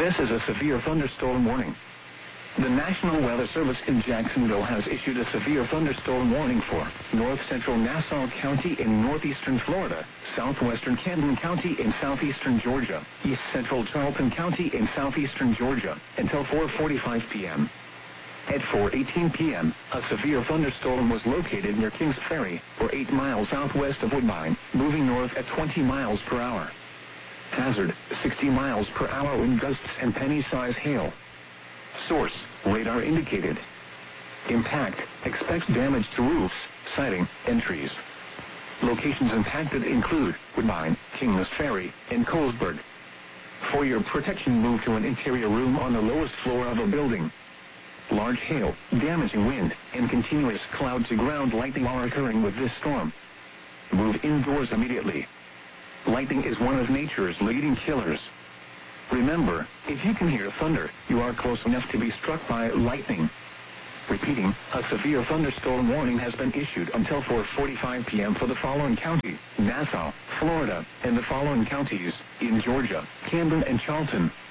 This is a severe thunderstorm warning. The National Weather Service in Jacksonville has issued a severe thunderstorm warning for north central Nassau County in northeastern Florida, southwestern Camden County in southeastern Georgia, east central Charlton County in southeastern Georgia, until 4:45 p.m. At 4:18 p.m., a severe thunderstorm was located near Kings Ferry, or 8 miles southwest of Woodbine, moving north at 20 miles per hour. Hazard, 60 miles per hour wind gusts and penny-size hail. Source, radar indicated. Impact, expects damage to roofs, siding, and trees. Locations impacted include Woodbine, Kings Ferry, and Colesburg. For your protection, move to an interior room on the lowest floor of a building. Large hail, damaging wind, and continuous cloud-to-ground lightning are occurring with this storm. Move indoors immediately. Lightning is one of nature's leading killers. Remember, if you can hear thunder, you are close enough to be struck by lightning. Repeating, a severe thunderstorm warning has been issued until 4:45 p.m. for the following county, Nassau, Florida, and the following counties, in Georgia, Camden and Charlton.